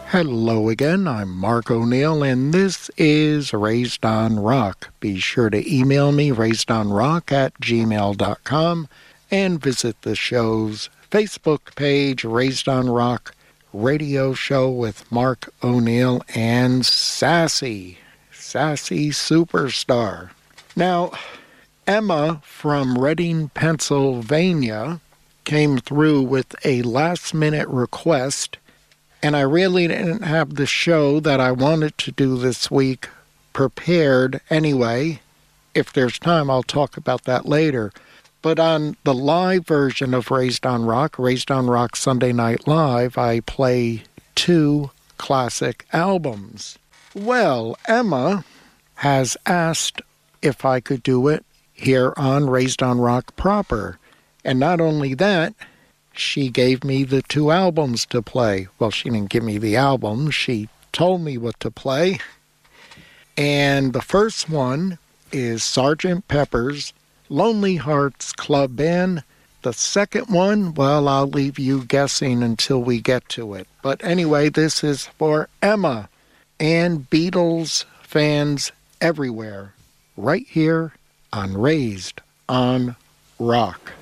Hello again, I'm Mark O'Neill, and this is Raised on Rock. Be sure to email me, raisedonrock@gmail.com, and visit the show's Facebook page, Raised on Rock Radio Show with Mark O'Neill and Sassy Superstar. Now, Emma from Reading, Pennsylvania came through with a last-minute request, and I really didn't have the show that I wanted to do this week prepared anyway. If there's time, I'll talk about that later. But on the live version of Raised on Rock Sunday Night Live, I play 2 classic albums. Well, Emma has asked if I could do it here on Raised on Rock proper. And not only that, she gave me the 2 albums to play. Well, she didn't give me the albums. She told me what to play. And the first one is Sgt. Pepper's Lonely Hearts Club Band. The second one, well, I'll leave you guessing until we get to it. But anyway, this is for Emma and Beatles fans everywhere, right here on Raised on Rock.